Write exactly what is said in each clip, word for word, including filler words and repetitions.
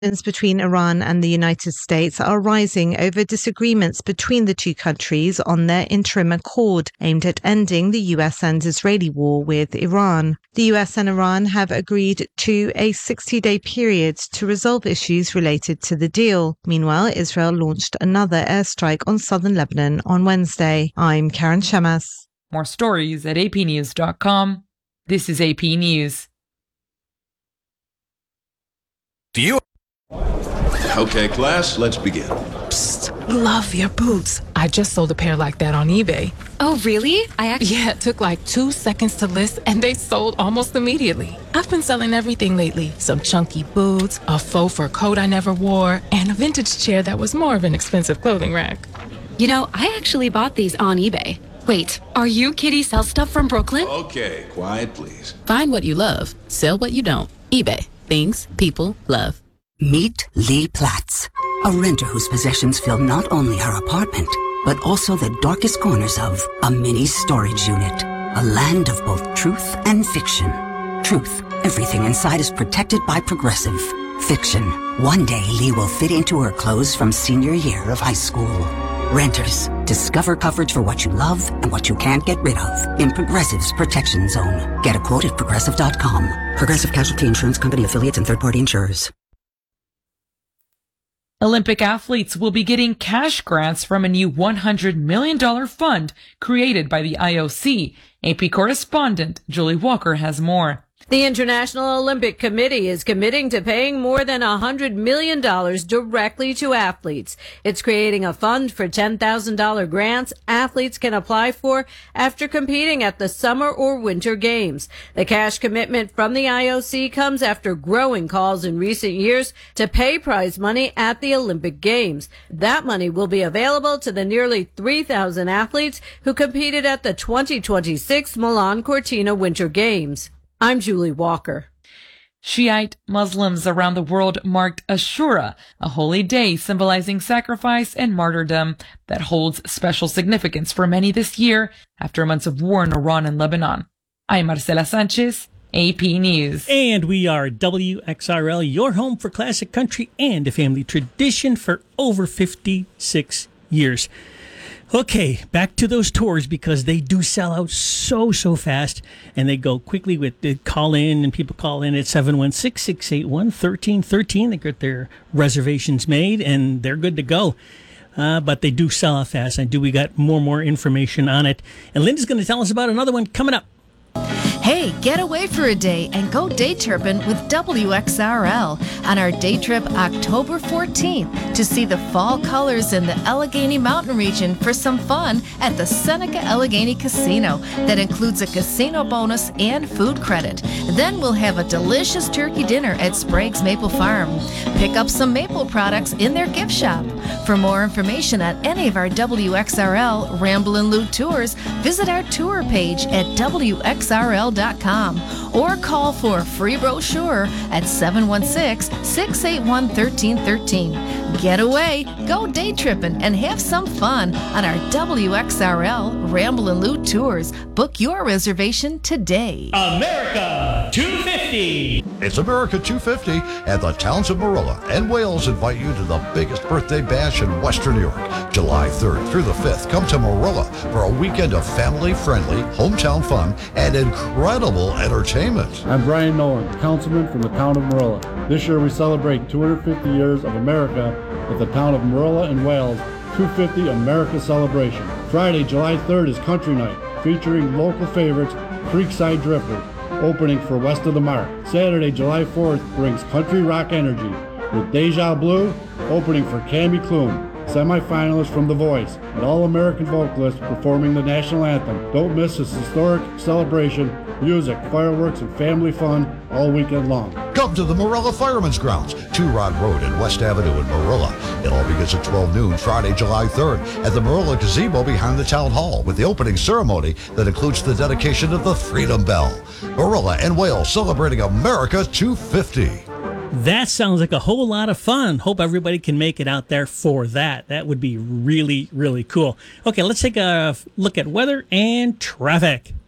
Tensions between Iran and the United States are rising over disagreements between the two countries on their interim accord aimed at ending the U S and Israeli war with Iran. The U S and Iran have agreed to a sixty-day period to resolve issues related to the deal. Meanwhile, Israel launched another airstrike on southern Lebanon on Wednesday. I'm Karen Shemas. More stories at a p news dot com. This is A P News. Do you? Okay, class, let's begin. Psst, love your boots. I just sold a pair like that on eBay. Oh, really? I actually... Yeah, it took like two seconds to list, and they sold almost immediately. I've been selling everything lately. Some chunky boots, a faux fur coat I never wore, and a vintage chair that was more of an expensive clothing rack. You know, I actually bought these on eBay. Wait, are you Kitty Sell Stuff from Brooklyn? Okay, quiet, please. Find what you love. Sell what you don't. eBay. Things people love. Meet Lee Platts, a renter whose possessions fill not only her apartment, but also the darkest corners of a mini storage unit. A land of both truth and fiction. Truth, everything inside is protected by Progressive. Fiction, one day Lee will fit into her clothes from senior year of high school. Renters, discover coverage for what you love and what you can't get rid of in Progressive's Protection Zone. Get a quote at Progressive dot com. Progressive Casualty Insurance Company affiliates and third-party insurers. Olympic athletes will be getting cash grants from a new one hundred million dollars fund created by the I O C. A P correspondent Julie Walker has more. The International Olympic Committee is committing to paying more than one hundred million dollars directly to athletes. It's creating a fund for ten thousand dollars grants athletes can apply for after competing at the Summer or Winter Games. The cash commitment from the I O C comes after growing calls in recent years to pay prize money at the Olympic Games. That money will be available to the nearly three thousand athletes who competed at the twenty twenty-six Milan Cortina Winter Games. I'm Julie Walker. Shiite Muslims around the world marked Ashura, a holy day symbolizing sacrifice and martyrdom that holds special significance for many this year after months of war in Iran and Lebanon. I'm Marcela Sanchez, A P News. And we are W X R L, your home for classic country and a family tradition for over fifty-six years. Okay, back to those tours because they do sell out so, so fast, and they go quickly with the call in, and people call in at seven one six, six eight one, one three one three. They get their reservations made, and they're good to go. Uh, but they do sell out fast, and do we got more and more information on it. And Linda's going to tell us about another one coming up. Hey, get away for a day and go day tripping with W X R L on our day trip October fourteenth to see the fall colors in the Allegheny Mountain region for some fun at the Seneca Allegheny Casino that includes a casino bonus and food credit. Then we'll have a delicious turkey dinner at Sprague's Maple Farm. Pick up some maple products in their gift shop. For more information on any of our W X R L Ramble and Loot tours, visit our tour page at W X R L dot com or call for a free brochure at seven one six, six eight one, one three one three. Get away, go day tripping, and have some fun on our W X R L Ramble and Loot tours. Book your reservation today. America two fifty. It's America two fifty, and the towns of Marilla and Wales invite you to the biggest birthday bash in Western New York. July third through the fifth, come to Marilla for a weekend of family-friendly, hometown fun and incredible entertainment. I'm Brian Nolan, councilman from the town of Marilla. This year we celebrate two hundred fifty years of America with the town of Marilla and Wales two fifty America Celebration. Friday, July third is Country Night, featuring local favorites Creekside Drifters, opening for West of the Mark. Saturday, July fourth brings country rock energy with Deja Blue opening for Cammie Clune, semi-finalist from The Voice, an all-American vocalist performing the national anthem. Don't miss this historic celebration, music, fireworks, and family fun all weekend long. Come to the Marilla Fireman's Grounds, Two Rod Road and West Avenue in Marilla. It all begins at twelve noon, Friday, July third, at the Marilla Gazebo behind the Town Hall, with the opening ceremony that includes the dedication of the Freedom Bell. Marilla and Wales celebrating America two fifty. That sounds like a whole lot of fun. Hope everybody can make it out there for that. That would be really, really cool. Okay, let's take a look at weather and traffic.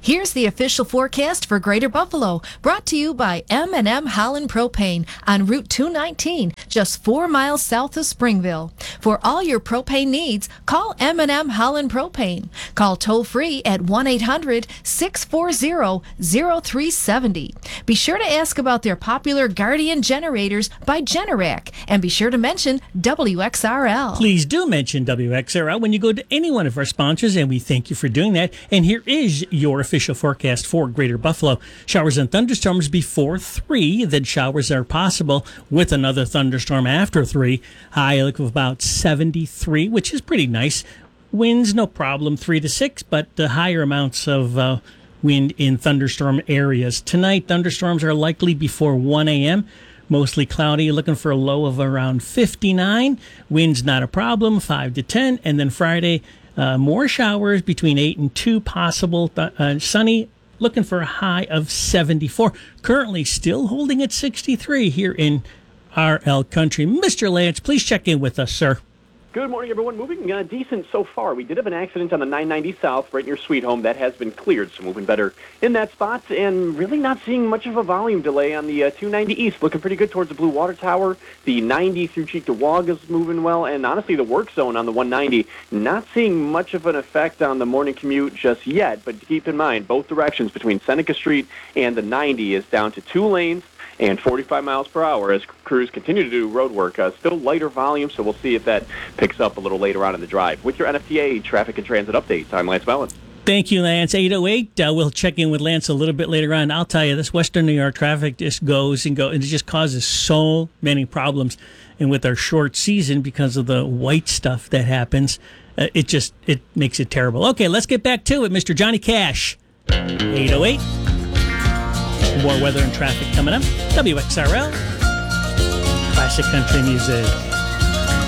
Here's the official forecast for Greater Buffalo, brought to you by M and M Holland Propane on Route two nineteen, just four miles south of Springville. For all your propane needs, call M and M Holland Propane. Call toll-free at one eight hundred, six four zero, zero three seven zero. Be sure to ask about their popular Guardian generators by Generac, and be sure to mention W X R L. Please do mention W X R L when you go to any one of our sponsors, and we thank you for doing that. And here is your official forecast for Greater Buffalo. Showers and thunderstorms before three, then showers are possible with another thunderstorm after three. High look of about seventy-three, which is pretty nice. Winds, no problem, three to six, but the higher amounts of uh, wind in thunderstorm areas. Tonight, thunderstorms are likely before one a.m., mostly cloudy, looking for a low of around fifty-nine. Winds not a problem, five to ten. And then Friday, uh, more showers between eight and two possible. Uh, sunny, looking for a high of seventy-four. Currently still holding at sixty-three here in R L Country. Mister Lance, please check in with us, sir. Good morning, everyone. Moving uh, decent so far. We did have an accident on the nine ninety South right near Sweet Home. That has been cleared, so moving better in that spot. And really not seeing much of a volume delay on the uh, two ninety East. Looking pretty good towards the Blue Water Tower. The ninety through Cheektowaga is moving well. And honestly, the work zone on the one ninety, not seeing much of an effect on the morning commute just yet. But keep in mind, both directions between Seneca Street and the ninety is down to two lanes and forty-five miles per hour as crews continue to do road work. Uh, still lighter volume, so we'll see if that picks up a little later on in the drive. With your N F T A Traffic and Transit Updates, I'm Lance Mellon. Thank you, Lance. eight oh eight. Uh, we'll check in with Lance a little bit later on. I'll tell you, this Western New York traffic just goes and goes, and it just causes so many problems. And with our short season, because of the white stuff that happens, uh, it just it makes it terrible. Okay, let's get back to it. Mister Johnny Cash, eight oh eight. More weather and traffic coming up. W X R L, classic country music.